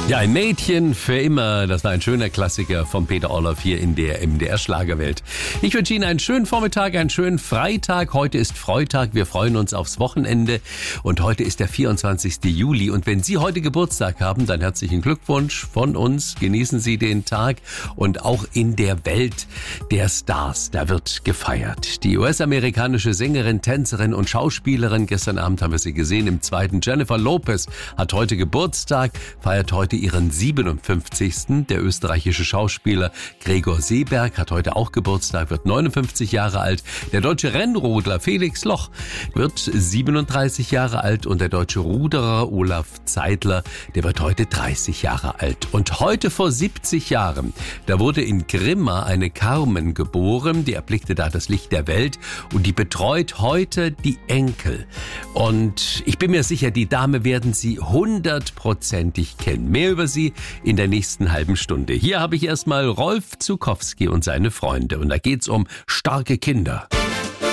Ja, ein Mädchen für immer. Das war ein schöner Klassiker von Peter Orloff hier in der MDR-Schlagerwelt. Ich wünsche Ihnen einen schönen Vormittag, einen schönen Freitag. Heute ist Freitag. Wir freuen uns aufs Wochenende. Und heute ist der 24. Juli. Und wenn Sie heute Geburtstag haben, dann herzlichen Glückwunsch von uns. Genießen Sie den Tag. Und auch in der Welt der Stars, da wird gefeiert. Die US-amerikanische Sängerin, Tänzerin und Schauspielerin, gestern Abend haben wir sie gesehen, im zweiten, Jennifer Lopez, hat heute Geburtstag, feiert heute ihren 57. Der österreichische Schauspieler Gregor Seeberg hat heute auch Geburtstag, wird 59 Jahre alt. Der deutsche Rennrodler Felix Loch wird 37 Jahre alt und der deutsche Ruderer Olaf Zeidler, der wird heute 30 Jahre alt. Und heute vor 70 Jahren, da wurde in Grimma eine Carmen geboren, die erblickte da das Licht der Welt und die betreut heute die Enkel. Und ich bin mir sicher, die Dame werden Sie 100%ig kennen. Mehr über sie in der nächsten halben Stunde. Hier habe ich erstmal Rolf Zukowski und seine Freunde. Und da geht's um starke Kinder.